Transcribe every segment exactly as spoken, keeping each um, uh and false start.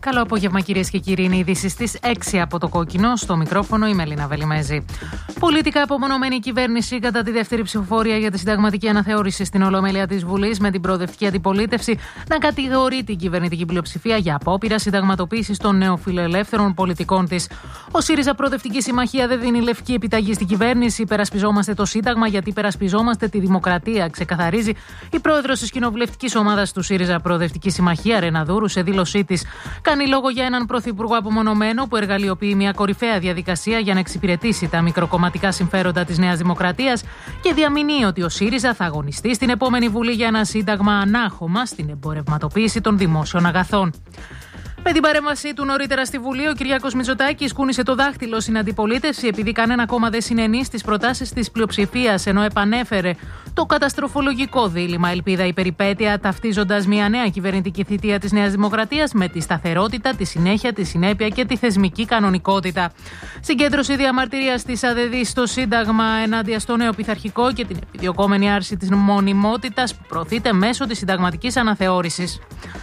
Καλό απόγευμα, κυρίες και κύριοι. Είναι ειδήσεις στις έξι από το Κόκκινο. Στο μικρόφωνο η Μελίνα Βελιμέζη. Πολιτικά απομονωμένη κυβέρνηση κατά τη δεύτερη ψηφοφορία για τη συνταγματική αναθεώρηση στην Ολομέλεια της Βουλής, με την προοδευτική αντιπολίτευση να κατηγορεί την κυβερνητική πλειοψηφία για απόπειρα συνταγματοποίησης των νεοφιλελεύθερων πολιτικών της. Ο ΣΥΡΙΖΑ Προοδευτική Συμμαχία δεν δίνει λευκή επιταγή στην κυβέρνηση. Υπερασπιζόμαστε το Σύνταγμα γιατί υπερασπιζόμαστε τη δημοκρατία, ξεκαθαρίζει η πρόεδρος της κοινοβουλευτικής ομάδας του ΣΥΡΙΖΑ Προοδευτική Συμμαχία, Ρένα Δούρου, σε δήλωσή της. Κάνει λόγο για έναν πρωθυπουργό απομονωμένο που εργαλειοποιεί μια κορυφαία διαδικασία για να εξυπηρετήσει τα μικροκομματικά συμφέροντα της Νέας Δημοκρατίας και διαμηνύει ότι ο ΣΥΡΙΖΑ θα αγωνιστεί στην επόμενη Βουλή για ένα σύνταγμα ανάχωμα στην εμπορευματοποίηση των δημόσιων αγαθών. Με την παρέμβασή του νωρίτερα στη Βουλή, ο Κυριάκος Μητσοτάκης κούνησε το δάχτυλο στην αντιπολίτευση επειδή κανένα κόμμα δεν συνενεί στις προτάσεις της πλειοψηφίας, ενώ επανέφερε το καταστροφολογικό δίλημμα ελπίδα ή περιπέτεια, ταυτίζοντας μια νέα κυβερνητική θητεία της Νέας Δημοκρατίας με τη σταθερότητα, τη συνέχεια, τη συνέπεια και τη θεσμική κανονικότητα. Συγκέντρωση διαμαρτυρίας της ΑΔΕΔ στο Σύνταγμα ενάντια στο νέο πειθαρχικό και την επιδιωκόμενη άρση της μονιμότητας που προωθείται μέσω της συνταγματικής αναθεώρησης.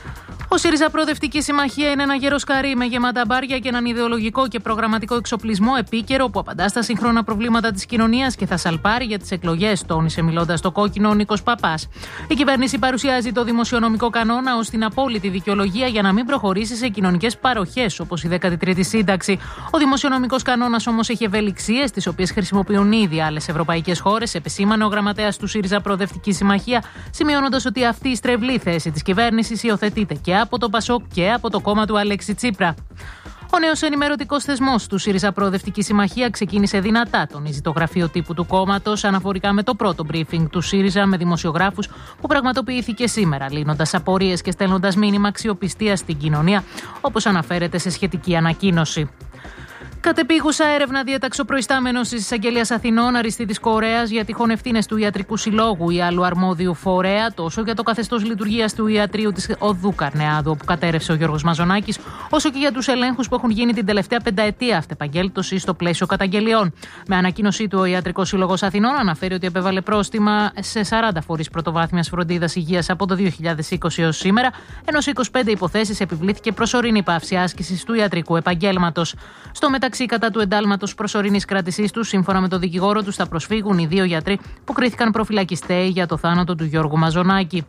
Ο ΣΥΡΙΖΑ Προοδευτική Συμμαχία είναι ένα γερό σκαρί με γεμάτα μπάρια και έναν ιδεολογικό και προγραμματικό εξοπλισμό επίκαιρο που απαντά στα σύγχρονα προβλήματα της κοινωνίας και θα σαλπάρει για τις εκλογές, τόνισε μιλώντας στο Κόκκινο ο Νίκος Παπάς. Η κυβέρνηση παρουσιάζει το δημοσιονομικό κανόνα ως την απόλυτη δικαιολογία για να μην προχωρήσει σε κοινωνικές παροχές, όπως η δέκατη τρίτη σύνταξη. Ο δημοσιονομικός κανόνας όμως έχει ευελιξίες, τις οποίες χρησιμοποιούν ήδη άλλες ευρωπαϊκές χώρες, επεσήμανε ο γραμματέας του ΣΥΡΙΖΑ Προοδευτική Συμμαχία, σημειώνοντας ότι αυτή η στρεβλή θέση της κυβέρνησης υιοθετείται και από το Πασόκ και από το κόμμα του Αλέξη Τσίπρα. Ο νέος ενημερωτικός θεσμός του ΣΥΡΙΖΑ Προοδευτική Συμμαχία ξεκίνησε δυνατά, τονίζει το γραφείο τύπου του κόμματος, αναφορικά με το πρώτο briefing του ΣΥΡΙΖΑ με δημοσιογράφους που πραγματοποιήθηκε σήμερα, λύνοντας απορίες και στέλνοντας μήνυμα αξιοπιστίας στην κοινωνία, όπως αναφέρεται σε σχετική ανακοίνωση. Κατεπίγουσα έρευνα διέταξε ο προϊστάμενος της Εισαγγελίας Αθηνών, Αριστίδης Κορέας, για τυχόν ευθύνες του Ιατρικού Συλλόγου ή άλλου αρμόδιου φορέα, τόσο για το καθεστώς λειτουργίας του Ιατρείου της Οδού Καρνεάδου, όπου κατέρευσε ο Γιώργος Μαζονάκης, όσο και για τους ελέγχους που έχουν γίνει την τελευταία πενταετία αυτεπαγγέλτωση στο πλαίσιο καταγγελιών. Με ανακοίνωσή του, ο Ιατρικός Σύλλογος Αθηνών αναφέρει ότι επέβαλε πρόστιμα σε σαράντα φορείς πρωτοβάθμιας φροντίδας υγείας από το δύο χιλιάδες είκοσι έως σήμερα, ενώ σε είκοσι πέντε υποθέσεις επιβλήθηκε προσωρινή πάυση άσκησης του ιατρικού επαγγέλματος. Στο μεταξύ, κατά του εντάλματος προσωρινής κράτησής του, σύμφωνα με τον δικηγόρο του, θα προσφύγουν οι δύο γιατροί που κρίθηκαν προφυλακιστέοι για το θάνατο του Γιώργου Μαζονάκη.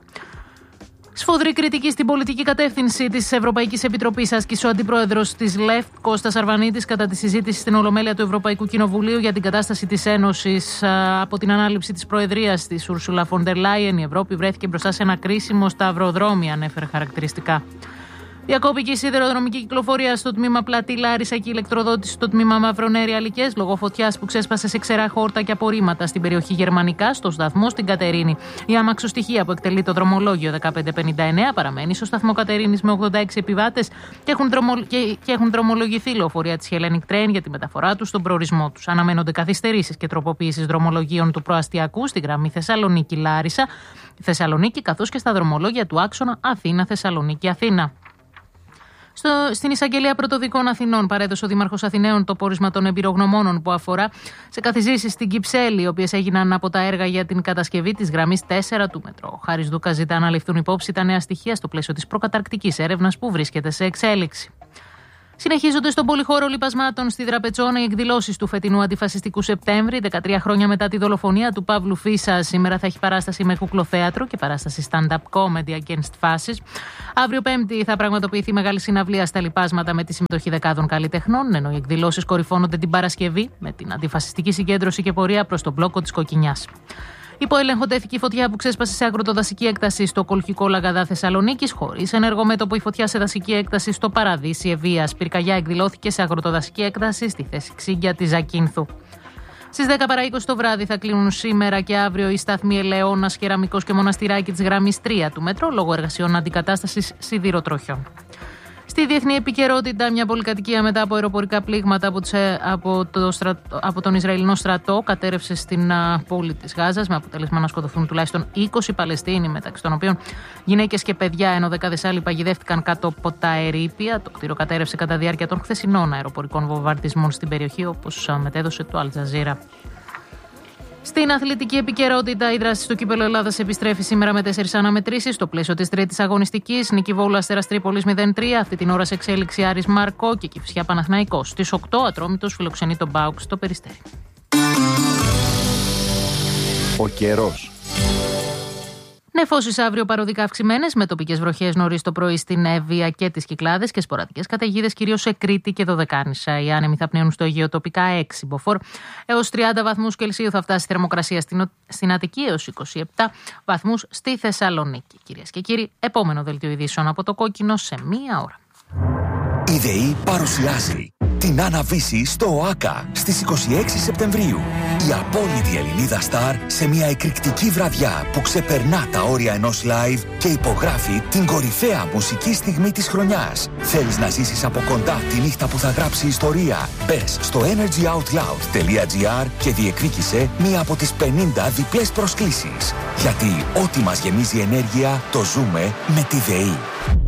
Σφοδρή κριτική στην πολιτική κατεύθυνση της Ευρωπαϊκής Επιτροπής άσκησε ο αντιπρόεδρος της ΛΕΦ, Κώστας Αρβανίτης, κατά τη συζήτηση στην Ολομέλεια του Ευρωπαϊκού Κοινοβουλίου για την κατάσταση της Ένωσης. Από την ανάληψη της προεδρίας της Ursula von der Leyen, η Ευρώπη βρέθηκε μπροστά σε ένα κρίσιμο σταυροδρόμι, ανέφερε χαρακτηριστικά. Διακόπηκε η σιδηροδρομική κυκλοφορία στο τμήμα Πλατή Λάρισα και η ηλεκτροδότηση στο τμήμα Μαυρονέρη Αλικές λόγω φωτιάς που ξέσπασε σε ξερά χόρτα και απορρίμματα στην περιοχή Γερμανικά, στο σταθμό στην Κατερίνη. Η αμαξοστοιχεία που εκτελεί το δρομολόγιο δεκαπέντε πενήντα εννέα παραμένει στο σταθμό Κατερίνης με ογδόντα έξι επιβάτες και έχουν, δρομο... και... και έχουν δρομολογηθεί λεωφορεία της Hellenic Train για τη μεταφορά τους στον προορισμό τους. Αναμένονται καθυστερήσεις και τροποποίησεις δρομολογίων του προαστιακού στη γραμμή Θεσσαλονίκη-Λάρισα, Θεσσαλονίκη, καθώς και στα δρομολόγια του άξονα Αθήνα-Θεσσαλονίκη-Αθήνα. Στο, στην Εισαγγελία Πρωτοδικών Αθηνών παρέδωσε ο Δήμαρχος Αθηναίων το πόρισμα των εμπειρογνωμόνων που αφορά σε καθιζήσεις στην Κυψέλη, οι οποίες έγιναν από τα έργα για την κατασκευή της γραμμής τέσσερα του μετρό. Ο Χάρης Δούκας ζητά να ληφθούν υπόψη τα νέα στοιχεία στο πλαίσιο της προκαταρκτικής έρευνας που βρίσκεται σε εξέλιξη. Συνεχίζονται στον πολυχώρο λιπασμάτων στη Δραπετσόνα οι εκδηλώσεις του φετινού αντιφασιστικού Σεπτέμβρη, δεκατρία χρόνια μετά τη δολοφονία του Παύλου Φίσα. Σήμερα θα έχει παράσταση με κουκλοθέατρο και παράσταση stand-up comedy against fascism. Αύριο Πέμπτη θα πραγματοποιηθεί μεγάλη συναυλία στα λιπάσματα με τη συμμετοχή δεκάδων καλλιτεχνών, ενώ οι εκδηλώσεις κορυφώνονται την Παρασκευή με την αντιφασιστική συγκέντρωση και πορεία προς τον μπλόκο της Κοκκινιάς. Υπό έλεγχο τέθηκε η φωτιά που ξέσπασε σε αγροτοδασική έκταση στο Κολχικό Λαγαδά Θεσσαλονίκης, χωρίς ενεργό μέτωπο η φωτιά σε δασική έκταση στο Παραδείσι Ευβοίας. Πυρκαγιά εκδηλώθηκε σε αγροτοδασική έκταση στη θέση Ξύγκια της Ζακίνθου. Στις δέκα παρά είκοσι το βράδυ θα κλείνουν σήμερα και αύριο οι σταθμοί Ελαιώνας, Κεραμικός και Μοναστηράκι της γραμμής τρία του μετρό λόγω εργασιών αντικατάστασης σιδηροτροχιών. Στη διεθνή επικαιρότητα, μια πολυκατοικία μετά από αεροπορικά πλήγματα από, τσε, από, το στρατό, από τον Ισραηλινό στρατό κατέρευσε στην α, πόλη της Γάζας, με αποτέλεσμα να σκοτωθούν τουλάχιστον είκοσι Παλαιστίνοι, μεταξύ των οποίων γυναίκες και παιδιά, ενώ δεκάδες άλλοι παγιδεύτηκαν κάτω από τα ερείπια. Το κτίριο κατέρευσε κατά διάρκεια των χθεσινών αεροπορικών βομβαρδισμών στην περιοχή, όπως μετέδωσε το Al Jazeera. Στη διεθνή επικαιρότητα, μια πολυκατοικία μετά από αεροπορικά πλήγματα από, το, από τον Ισραηλινό στρατό κατέρευσε στην πόλη της Γάζας, με αποτέλεσμα να σκοτωθούν τουλάχιστον είκοσι Παλαιστίνοι, μεταξύ των οποίων γυναίκες και παιδιά, ενώ δεκάδες άλλοι παγιδεύτηκαν κάτω από τα ερείπια. Το κτίριο κατέρευσε κατά διάρκεια των χθεσινών αεροπορικών βομβαρδισμών στην περιοχή, όπως μετέδωσε το Al Jazeera. Στην αθλητική επικαιρότητα, η δράση στο κύπελλο Ελλάδας επιστρέφει σήμερα με τέσσερις αναμετρήσεις. Στο πλαίσιο της τρίτης αγωνιστικής, νίκη Βόλου Αστέρας Τρίπολης μηδέν τρία. Αυτή την ώρα σε εξέλιξη Άρης Μάρκο και Κηφισιά Παναθηναϊκός. Στις οκτώ, Ατρόμητος φιλοξενεί τον ΠΑΟΚ στο Περιστέρι. Ο καιρός. Νεφώσεις αύριο παροδικά αυξημένες, με τοπικές βροχές νωρίς το πρωί στην Εύβοια και τις Κυκλάδες και σποραδικές καταιγίδες κυρίως σε Κρήτη και Δωδεκάνησα. Οι άνεμοι θα πνέουν στο Αιγαίο τοπικά έξι μποφόρ έως τριάντα βαθμούς Κελσίου. Θα φτάσει η θερμοκρασία στην, στην Αττική έως είκοσι επτά βαθμούς στη Θεσσαλονίκη. Κυρίες και κύριοι, επόμενο δελτίο ειδήσεων από το Κόκκινο σε μία ώρα. Η ΔΕΗ παρουσιάζει την Άννα Βύση στο ΟΑΚΑ στις είκοσι έξι Σεπτεμβρίου. Η απόλυτη Ελληνίδα στάρ σε μια εκρηκτική βραδιά που ξεπερνά τα όρια ενός live και υπογράφει την κορυφαία μουσική στιγμή της χρονιάς. Θέλεις να ζήσεις από κοντά τη νύχτα που θα γράψει ιστορία? Μπες στο energyoutloud τελεία gr και διεκδίκησε μία από τις πενήντα διπλές προσκλήσεις. Γιατί ό,τι μας γεμίζει ενέργεια το ζούμε με τη ΔΕΗ.